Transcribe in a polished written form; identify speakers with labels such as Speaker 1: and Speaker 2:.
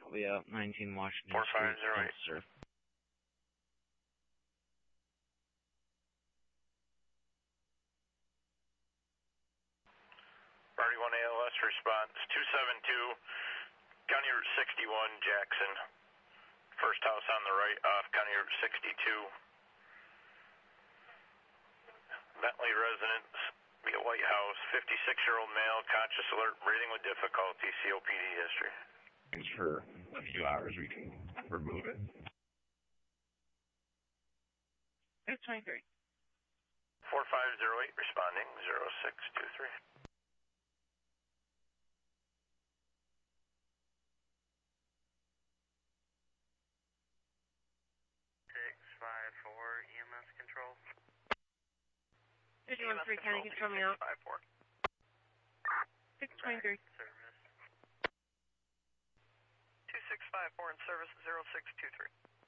Speaker 1: We 19 Washington
Speaker 2: 4508.
Speaker 1: Street.
Speaker 2: Party 1 ALS response 272, County Route 61, Jackson. First house on the right off County Route 62. Bentley residence, via White House, 56-year-old male, conscious, alert, breathing with difficulty, COPD history.
Speaker 1: Thanks for a few hours, we can remove it.
Speaker 3: 623.
Speaker 2: 4508 responding 0623.
Speaker 4: EMS control.
Speaker 3: 313 County Control me out. 623.
Speaker 4: Service. 2654 in service 0623.